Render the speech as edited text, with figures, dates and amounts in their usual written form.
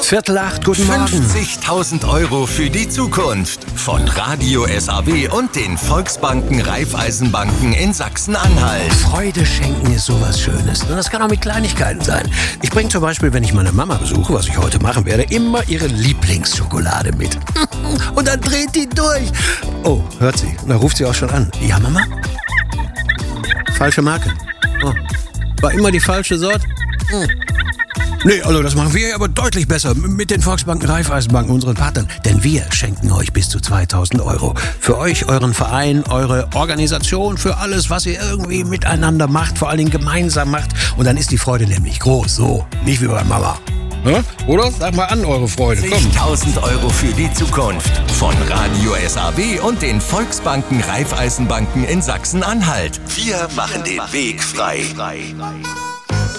7:45, guten Morgen. 50.000 € für die Zukunft von Radio SAW und den Volksbanken Raiffeisenbanken in Sachsen-Anhalt. Freude schenken ist sowas Schönes. Und das kann auch mit Kleinigkeiten sein. Ich bringe zum Beispiel, wenn ich meine Mama besuche, was ich heute machen werde, immer ihre Lieblingsschokolade mit. Und dann dreht die durch. Oh, hört sie. Da ruft sie auch schon an. Ja, Mama? Falsche Marke. Oh. War immer die falsche Sorte? Nee, also das machen wir aber deutlich besser mit den Volksbanken, Raiffeisenbanken, unseren Partnern. Denn wir schenken euch bis zu 2.000 €. Für euch, euren Verein, eure Organisation, für alles, was ihr irgendwie miteinander macht, vor allen Dingen gemeinsam macht. Und dann ist die Freude nämlich groß, so, nicht wie bei Mama. Ja? Oder? Sag mal an, eure Freude. 50.000 € für die Zukunft von Radio SAW und den Volksbanken Raiffeisenbanken in Sachsen-Anhalt. Wir machen den Weg frei.